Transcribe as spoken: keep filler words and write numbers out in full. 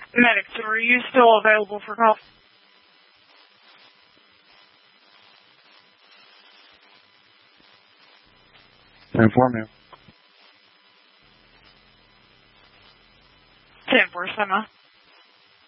Medic, so are you still available for call? ten four, ma'am. ten four, Sema.